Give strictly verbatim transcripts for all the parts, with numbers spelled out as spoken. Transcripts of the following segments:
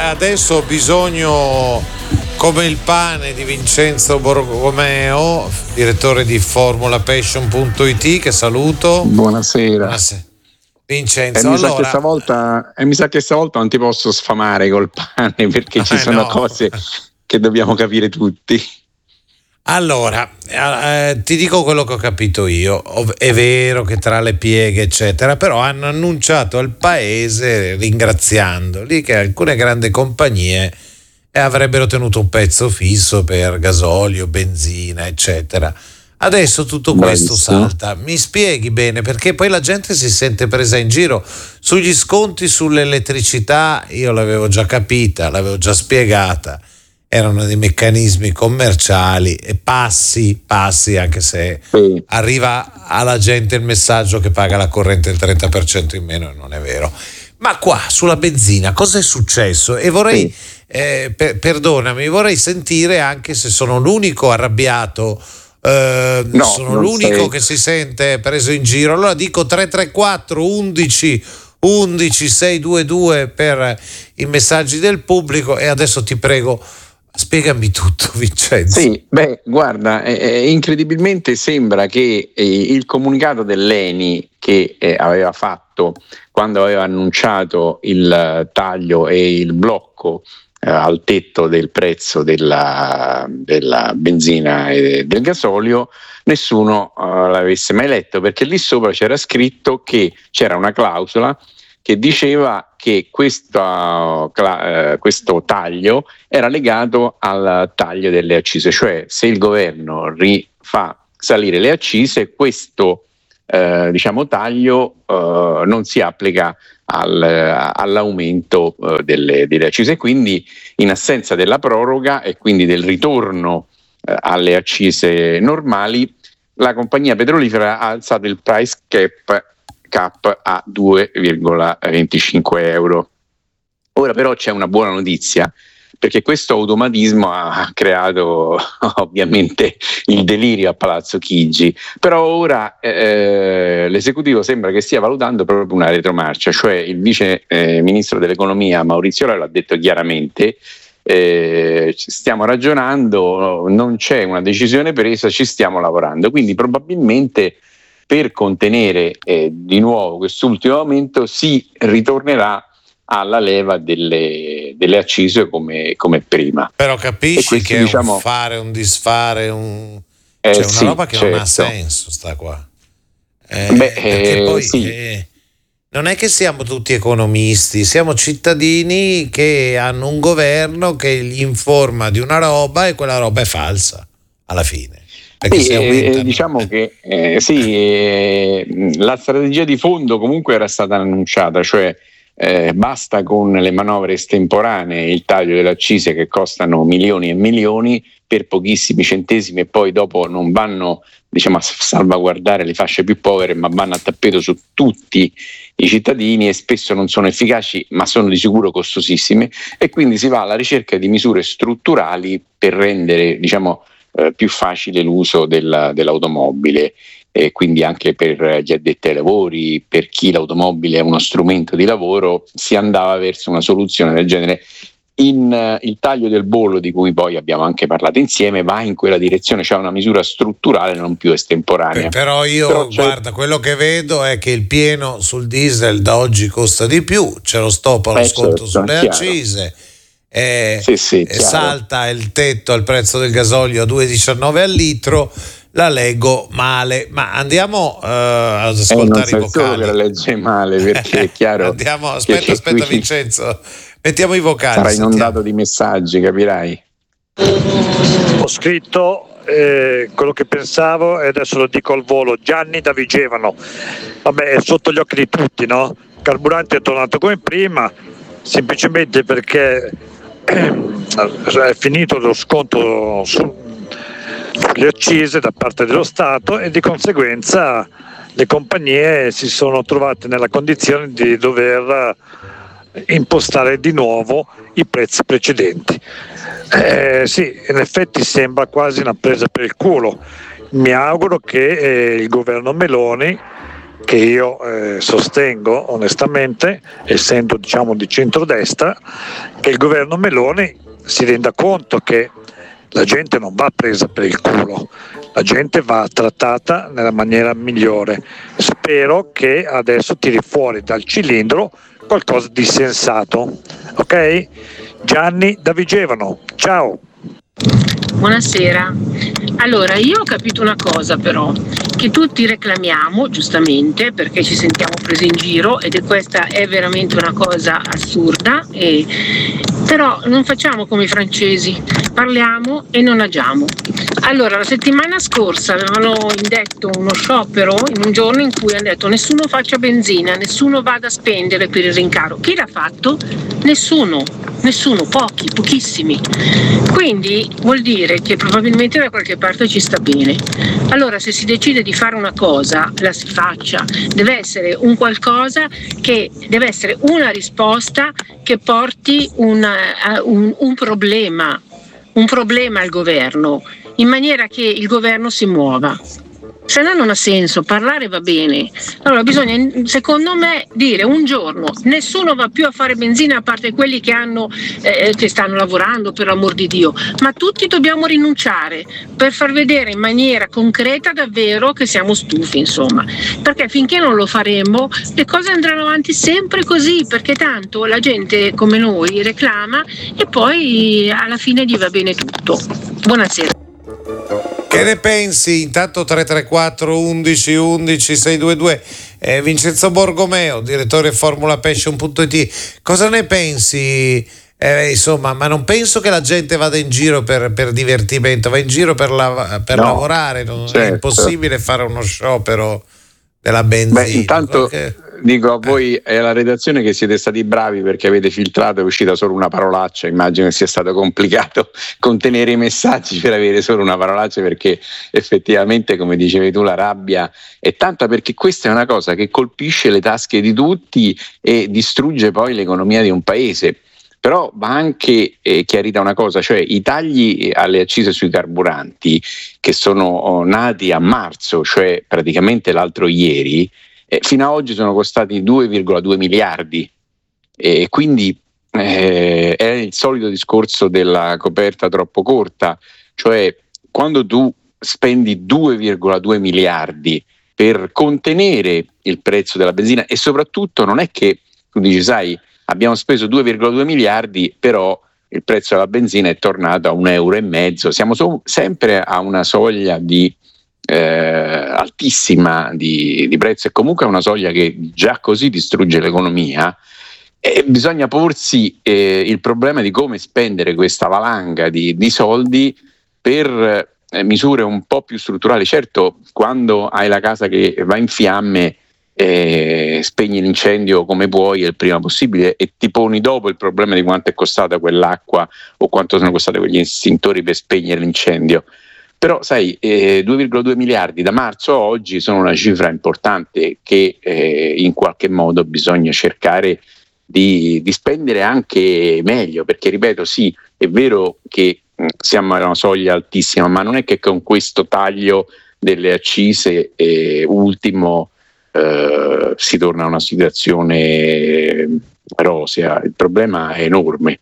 adesso ho bisogno, come il pane, di Vincenzo Borromeo, direttore di formula passion punto it, che saluto. Buonasera. Buonasera. Vincenzo, eh, mi, allora... sa che stavolta, eh, mi sa che stavolta non ti posso sfamare col pane, perché ci eh, sono no. cose che dobbiamo capire tutti. Allora, eh, ti dico quello che ho capito io. È vero che tra le pieghe eccetera, però hanno annunciato al paese, ringraziandoli, che alcune grandi compagnie avrebbero tenuto un pezzo fisso per gasolio, benzina eccetera. Adesso tutto questo Bravissimo. salta. Mi spieghi bene, perché poi la gente si sente presa in giro sugli sconti sull'elettricità. Io l'avevo già capita, l'avevo già spiegata. Erano dei meccanismi commerciali e passi, passi, anche se Sì. arriva alla gente il messaggio che paga la corrente il trenta per cento in meno, e non è vero. Ma qua sulla benzina cosa è successo? E vorrei, Sì. eh, per, perdonami, vorrei sentire anche se sono l'unico arrabbiato, eh, No, sono non l'unico sei. che si sente preso in giro. Allora dico tre tre quattro undici undici sei due due per i messaggi del pubblico, e adesso ti prego, spiegami tutto, Vincenzo. Sì, beh, guarda, eh, incredibilmente sembra che eh, il comunicato dell'Eni che eh, aveva fatto quando aveva annunciato il eh, taglio e il blocco eh, al tetto del prezzo della, della benzina e del gasolio, nessuno eh, l'avesse mai letto, perché lì sopra c'era scritto che c'era una clausola che diceva che questo, eh, questo taglio era legato al taglio delle accise, cioè se il governo rifà salire le accise, questo eh, diciamo taglio eh, non si applica al, all'aumento eh, delle, delle accise. Quindi in assenza della proroga e quindi del ritorno eh, alle accise normali, la compagnia petrolifera ha alzato il price cap cap a due virgola venticinque euro. Ora però c'è una buona notizia, perché questo automatismo ha creato ovviamente il delirio a Palazzo Chigi, però ora eh, l'esecutivo sembra che stia valutando proprio una retromarcia, cioè il vice eh, ministro dell'economia Maurizio Leo l'ha detto chiaramente. Eh, stiamo ragionando, non c'è una decisione presa, ci stiamo lavorando, quindi probabilmente per contenere eh, di nuovo quest'ultimo aumento si ritornerà alla leva delle, delle accise come, come prima. Però capisci questo, che è diciamo, un fare, un disfare, un... eh, c'è una sì, roba che certo. non ha senso, sta qua. Eh, Beh, perché eh, poi sì. eh, non è che siamo tutti economisti, siamo cittadini che hanno un governo che gli informa di una roba e quella roba è falsa alla fine. Perché Sì, eh, diciamo che eh, sì, eh, la strategia di fondo comunque era stata annunciata, cioè eh, basta con le manovre estemporanee, il taglio delle accise che costano milioni e milioni per pochissimi centesimi e poi dopo non vanno, diciamo, a salvaguardare le fasce più povere, ma vanno a tappeto su tutti i cittadini e spesso non sono efficaci, ma sono di sicuro costosissime, e quindi si va alla ricerca di misure strutturali per rendere, diciamo, Eh, più facile l'uso della, dell'automobile, e quindi anche per gli addetti ai lavori, per chi l'automobile è uno strumento di lavoro, si andava verso una soluzione del genere. In, uh, il taglio del bollo, di cui poi abbiamo anche parlato insieme, va in quella direzione, cioè una misura strutturale non più estemporanea. Però io Però guarda, quello che vedo è che il pieno sul diesel da oggi costa di più, c'è lo stop allo eh, sconto certo, sulle chiaro. accise. Eh, sì, sì, eh, salta il tetto al prezzo del gasolio a due virgola diciannove al litro. La leggo male, ma andiamo uh, ad ascoltare eh, non i vocali. solo che la legge male, perché è chiaro. Andiamo, aspetta, che aspetta, qui Vincenzo, mettiamo i vocali. Sarà sentiamo. inondato di messaggi, capirai. Ho scritto eh, quello che pensavo e adesso lo dico al volo. Gianni da Vigevano, vabbè, è sotto gli occhi di tutti, no? Carburante è tornato come prima, semplicemente perché è finito lo sconto su, sulle accise da parte dello Stato e di conseguenza le compagnie si sono trovate nella condizione di dover impostare di nuovo i prezzi precedenti. Eh, sì, in effetti sembra quasi una presa per il culo. Mi auguro che eh, il governo Meloni che io eh, sostengo onestamente, essendo diciamo di centrodestra, che il governo Meloni si renda conto che la gente non va presa per il culo, la gente va trattata nella maniera migliore. Spero che adesso tiri fuori dal cilindro qualcosa di sensato. Ok? Gianni da Vigevano, ciao! Buonasera. Allora, io ho capito una cosa però, che tutti reclamiamo, giustamente, perché ci sentiamo presi in giro ed è questa è veramente una cosa assurda, e, però non facciamo come i francesi, parliamo e non agiamo. Allora, la settimana scorsa avevano indetto uno sciopero in un giorno in cui hanno detto nessuno faccia benzina, nessuno vada a spendere per il rincaro. Chi l'ha fatto? Nessuno, nessuno, pochi, pochissimi. Quindi vuol dire che probabilmente da qualche parte ci sta bene. Allora, se si decide di fare una cosa, la si faccia. Deve essere un qualcosa che deve essere una risposta che porti una, un, un problema, un problema al governo, in maniera che il governo si muova. Se no non ha senso, parlare va bene. Allora bisogna, secondo me, dire un giorno nessuno va più a fare benzina a parte quelli che hanno eh, che stanno lavorando, per l'amor di Dio, ma tutti dobbiamo rinunciare per far vedere in maniera concreta davvero che siamo stufi, insomma, perché finché non lo faremo le cose andranno avanti sempre così, perché tanto la gente come noi reclama e poi alla fine gli va bene tutto. Buonasera. Che ne pensi? Intanto tre tre quattro undici undici seicentoventidue, eh, Vincenzo Borgomeo, direttore formula passion punto it, cosa ne pensi? Eh, insomma, ma non penso che la gente vada in giro per, per divertimento, va in giro per, la, per no, lavorare, non certo. È impossibile fare uno sciopero della benzina. Beh, intanto perché... dico a voi e alla redazione che siete stati bravi, perché avete filtrato, è uscita solo una parolaccia. Immagino che sia stato complicato contenere i messaggi per avere solo una parolaccia, perché effettivamente, come dicevi tu, la rabbia è tanta, perché questa è una cosa che colpisce le tasche di tutti e distrugge poi l'economia di un paese. Però va anche eh, chiarita una cosa, cioè i tagli alle accise sui carburanti che sono oh, nati a marzo, cioè praticamente l'altro ieri, eh, fino ad oggi sono costati due virgola due miliardi, e quindi eh, è il solito discorso della coperta troppo corta, cioè quando tu spendi due virgola due miliardi per contenere il prezzo della benzina, e soprattutto non è che tu dici, sai, abbiamo speso due virgola due miliardi, però il prezzo della benzina è tornato a un euro e mezzo. Siamo so- sempre a una soglia di, eh, altissima di, di prezzo, e comunque è una soglia che già così distrugge l'economia. E bisogna porsi eh, il problema di come spendere questa valanga di, di soldi per eh, misure un po' più strutturali. Certo, quando hai la casa che va in fiamme, Eh, spegni l'incendio come puoi il prima possibile e ti poni dopo il problema di quanto è costata quell'acqua o quanto sono costati quegli estintori per spegnere l'incendio. Però sai, eh, due virgola due miliardi da marzo a oggi sono una cifra importante che eh, in qualche modo bisogna cercare di, di spendere anche meglio, perché ripeto, sì, è vero che mh, siamo a una soglia altissima, ma non è che con questo taglio delle accise eh, ultimo Uh, si torna a una situazione rosea. Il problema è enorme.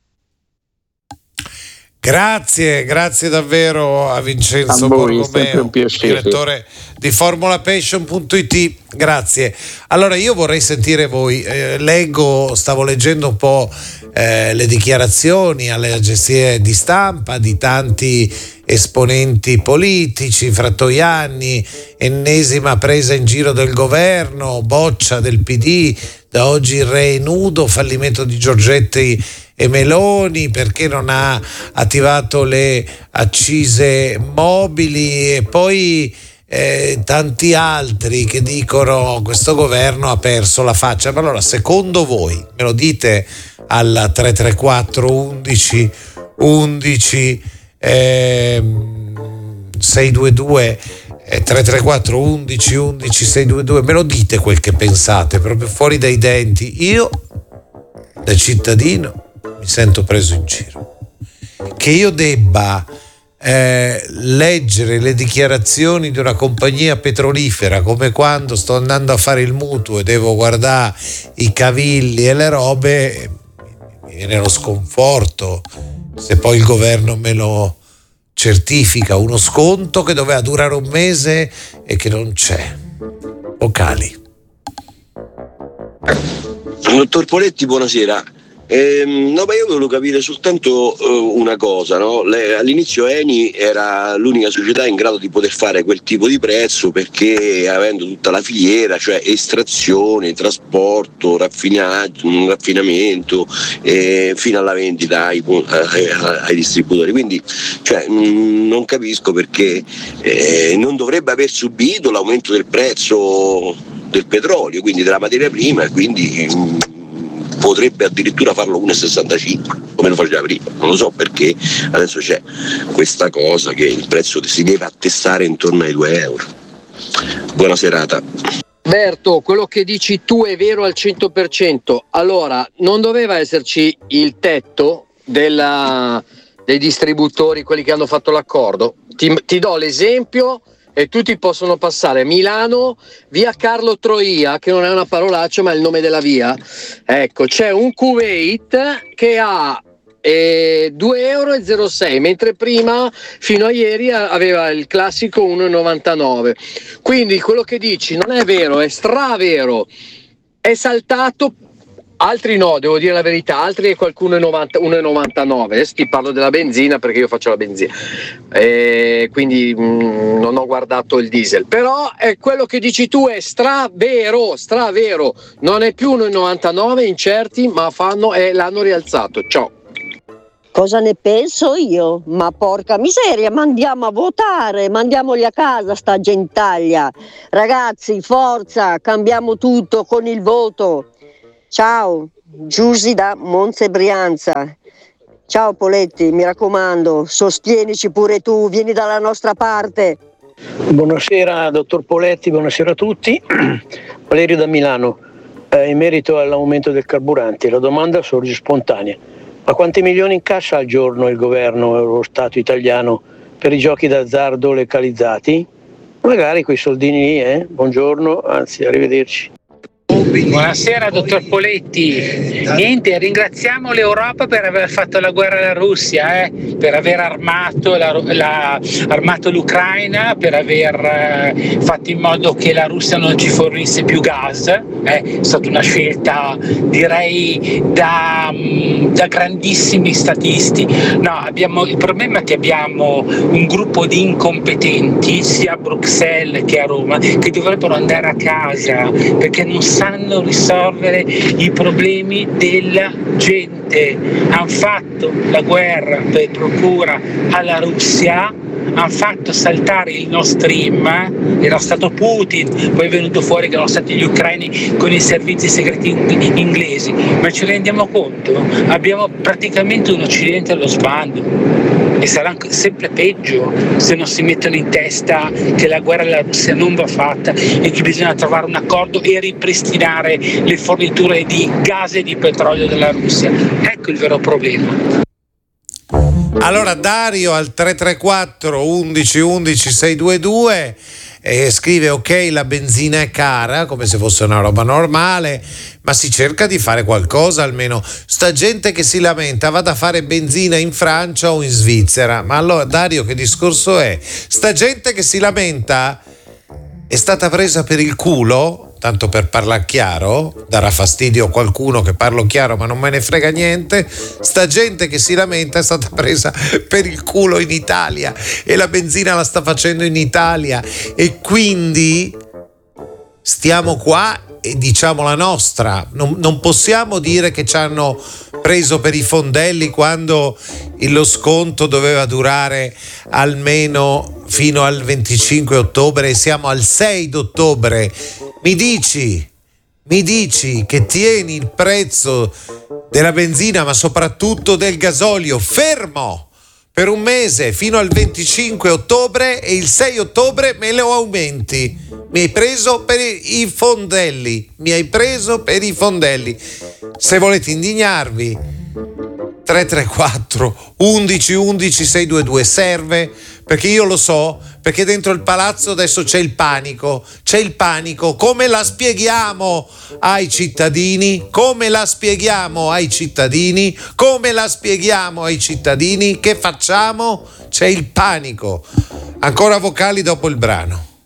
Grazie, grazie davvero a Vincenzo a voi, Borgomeo, direttore di formula passion punto it. Grazie. Allora io vorrei sentire voi. Eh, leggo, stavo leggendo un po' eh, le dichiarazioni alle agenzie di stampa di tanti esponenti politici, Frattoianni, ennesima presa in giro del governo, boccia del P D, da oggi il re è nudo, fallimento di Giorgetti e Meloni perché non ha attivato le accise mobili, e poi eh, tanti altri che dicono questo governo ha perso la faccia. Ma allora, secondo voi, me lo dite al tre tre quattro undici undici eh, seicentoventidue eh, tre tre quattro undici undici seicentoventidue, me lo dite quel che pensate, proprio fuori dai denti. Io da cittadino mi sento preso in giro, che io debba eh, leggere le dichiarazioni di una compagnia petrolifera, come quando sto andando a fare il mutuo e devo guardare i cavilli e le robe, mi viene lo sconforto se poi il governo me lo certifica, uno sconto che doveva durare un mese e che non c'è. Vocali. Dottor Poletti, buonasera. Ehm, no, ma io volevo capire soltanto uh, una cosa, no? Le, all'inizio Eni era l'unica società in grado di poter fare quel tipo di prezzo, perché avendo tutta la filiera, cioè estrazione, trasporto, raffinaggio, raffinamento, eh, fino alla vendita ai, ai, ai distributori. Quindi cioè, mh, non capisco perché eh, non dovrebbe aver subito l'aumento del prezzo del petrolio, quindi della materia prima, e quindi mh, potrebbe addirittura farlo uno virgola sessantacinque come lo faceva prima. Non lo so perché adesso c'è questa cosa che il prezzo si deve attestare intorno ai due euro. Buona serata. Berto, quello che dici tu è vero al cento per cento. Allora, non doveva esserci il tetto della, dei distributori, quelli che hanno fatto l'accordo? Ti, ti do l'esempio e tutti possono passare. Milano, via Carlo Troia, che non è una parolaccia ma è il nome della via. Ecco, c'è un Kuwait che ha eh, due euro e zero sei, mentre prima fino a ieri aveva il classico uno e novantanove. Quindi quello che dici non è vero, è stravero. È saltato. Altri no, devo dire la verità, altri è qualcuno uno e novantanove. Adesso ti parlo della benzina perché io faccio la benzina, e quindi mh, non ho guardato il diesel. Però è quello che dici tu è stravero, stravero. Non è più uno e novantanove incerti, ma fanno e l'hanno rialzato. Ciao. Cosa ne penso io? Ma porca miseria, mandiamo a votare, mandiamoli a casa sta gentaglia. Ragazzi, forza, cambiamo tutto con il voto. Ciao, Giusy da Monza Brianza. Ciao Poletti, mi raccomando, sostienici pure tu, vieni dalla nostra parte. Buonasera dottor Poletti, buonasera a tutti. Valerio da Milano. Eh, in merito all'aumento del carburante, la domanda sorge spontanea. Ma quanti milioni incassa al giorno il governo e lo Stato italiano per i giochi d'azzardo localizzati? Magari quei soldini lì, eh? Buongiorno, anzi arrivederci. Buonasera dottor Poletti, niente, ringraziamo l'Europa per aver fatto la guerra alla Russia, eh, per aver armato, la, la, armato l'Ucraina, per aver eh, fatto in modo che la Russia non ci fornisse più gas, eh, è stata una scelta direi da, da grandissimi statisti. No, abbiamo, il problema è che abbiamo un gruppo di incompetenti sia a Bruxelles che a Roma che dovrebbero andare a casa perché non sanno risolvere i problemi della gente. Hanno fatto la guerra per procura alla Russia, hanno fatto saltare il Nord Stream, era stato Putin, poi è venuto fuori che erano stati gli ucraini con i servizi segreti inglesi, ma ci rendiamo conto? Abbiamo praticamente un Occidente allo sbando e sarà sempre peggio se non si mettono in testa che la guerra alla Russia non va fatta e che bisogna trovare un accordo e ripristinare le forniture di gas e di petrolio della Russia. Ecco il vero problema. Allora Dario al tre tre quattro undici undici seicentoventidue eh, scrive: ok, la benzina è cara come se fosse una roba normale, ma si cerca di fare qualcosa almeno. Sta gente che si lamenta vada a fare benzina in Francia o in Svizzera. Ma allora Dario, che discorso è? Sta gente che si lamenta è stata presa per il culo, tanto per parlare chiaro, darà fastidio a qualcuno che parlo chiaro ma non me ne frega niente. Sta gente che si lamenta è stata presa per il culo in Italia e la benzina la sta facendo in Italia, e quindi stiamo qua e diciamo la nostra. Non, non possiamo dire che ci hanno preso per i fondelli quando lo sconto doveva durare almeno fino al venticinque ottobre e siamo al sei d'ottobre. Mi dici, mi dici che tieni il prezzo della benzina, ma soprattutto del gasolio, fermo per un mese fino al venticinque ottobre, e il sei ottobre me lo aumenti. Mi hai preso per i fondelli, mi hai preso per i fondelli. Se volete indignarvi, tre tre quattro undici undici sei due due. Serve, perché io lo so, perché dentro il palazzo adesso c'è il panico, c'è il panico. Come la spieghiamo ai cittadini? Come la spieghiamo ai cittadini? Come la spieghiamo ai cittadini? Che facciamo? C'è il panico. Ancora vocali dopo il brano.